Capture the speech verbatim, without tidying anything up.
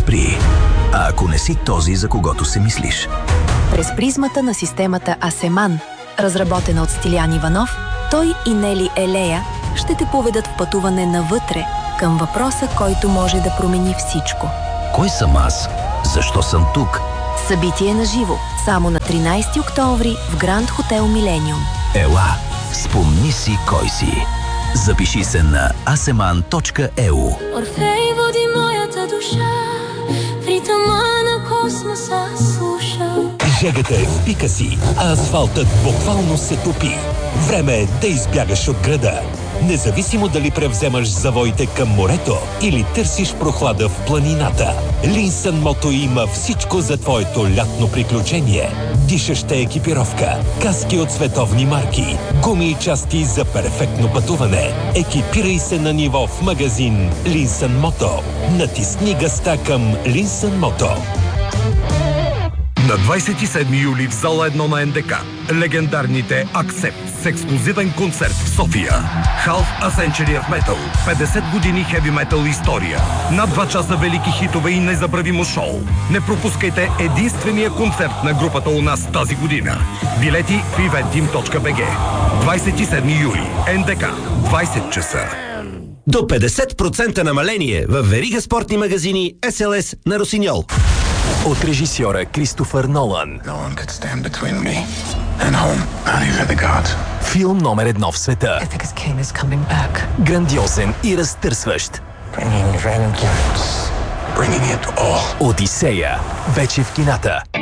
спри. А ако не си този, за когото се мислиш? През призмата на системата Асеман, разработена от Стилян Иванов, той и Нели Елея ще те поведат в пътуване навътре, към въпроса, който може да промени всичко. Кой съм аз? Защо съм тук? Събитие на живо, само на тринайсети октомври в Гранд Хотел Милениум. Ела, спомни си кой си. Запиши се на асеман точка е у. Орфей води моята душа, в ритъма на космоса слуша. Жегата е в пика си, а асфалтът буквално се топи. Време е да избягаш от града. Независимо дали превземаш завоите към морето или търсиш прохлада в планината, Линсън Мото има всичко за твоето лятно приключение. Дишаща екипировка, каски от световни марки, гуми и части за перфектно пътуване. Екипирай се на ниво в магазин Линсън Мото. Натисни гъста към Линсън Мото. На двайсет и седми юли в зала едно на Ен Де Ка легендарните Аксепт с ексклузивен концерт в София. Half a Century of Metal. петдесет години хеви метал история. Над два часа велики хитове и незабравимо шоу. Не пропускайте единствения концерт на групата у нас тази година. Билети в ивентим точка би джи. двайсет и седми юли. Ен Де Ка. двайсет часа. До петдесет процента намаление в верига спортни магазини Ес Ел Ес на Росиньол. От режисьора Кристофър Нолан. Филм номер едно в света. Грандиозен и разтърсващ. Одисея. Вече в кината.